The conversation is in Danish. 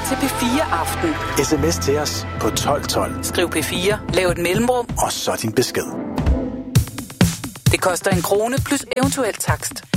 til P4 Aften. SMS til os på 1212. Skriv P4, lav et mellemrum, og så din besked. Det koster 1 krone plus eventuel takst.